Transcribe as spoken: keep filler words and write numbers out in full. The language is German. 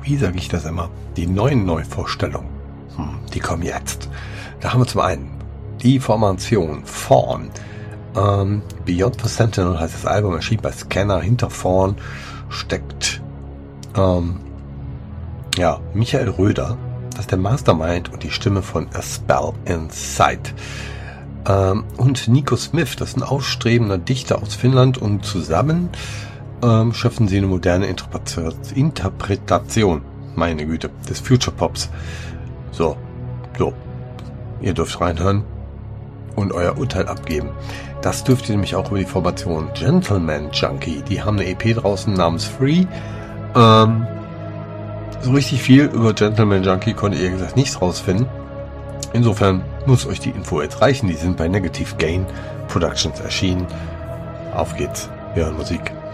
wie sage ich das immer, die neuen Neuvorstellungen, hm, die kommen jetzt. Da haben wir zum einen die Formation Fawn. Ähm, Beyond the Sentinel heißt das Album, erschien bei Scanner. Hinter Fawn steckt ähm, ja, Michael Röder. Das ist der Mastermind und die Stimme von A Spell Inside. Ähm, und Nico Smith, das ist ein aufstrebender Dichter aus Finnland, und zusammen ähm, schöpfen sie eine moderne Interpretation, Interpretation, meine Güte, des Future Pops. So, so, ihr dürft reinhören und euer Urteil abgeben. Das dürft ihr nämlich auch über die Formation Gentleman Junkie. Die haben eine E P draußen namens Free. Ähm, so richtig viel über Gentleman Junkie konnte ihr gesagt nichts rausfinden. Insofern muss euch die Info jetzt reichen. Die sind bei Negative Gain Productions erschienen. Auf geht's. Wir hören Musik.